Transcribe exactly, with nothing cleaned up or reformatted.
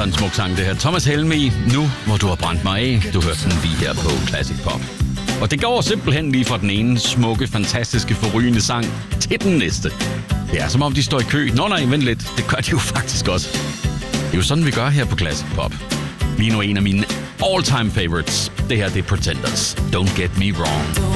en smuk sang, det her. Thomas Helmig, Nu hvor du har brændt mig af. Du hørte den lige her på Classic Pop. Og det går simpelthen lige fra den ene smukke, fantastiske, forrygende sang til den næste. Det er som om, de står i kø. Nå nej, vent lidt. Det gør de jo faktisk også. Det er jo sådan, vi gør her på Classic Pop. Lige nu en af mine all-time favorites. Det her, det er Pretenders. Don't get me wrong.